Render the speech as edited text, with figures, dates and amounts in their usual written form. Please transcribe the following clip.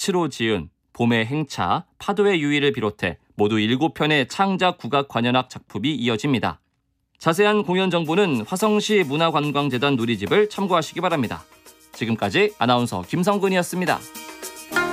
빛으로 지은, 봄의 행차, 파도의 유의를 비롯해 모두 7편의 창작 국악 관현악 작품이 이어집니다. 자세한 공연 정보는 화성시 문화관광재단 누리집을 참고하시기 바랍니다. 지금까지 아나운서 김성근이었습니다.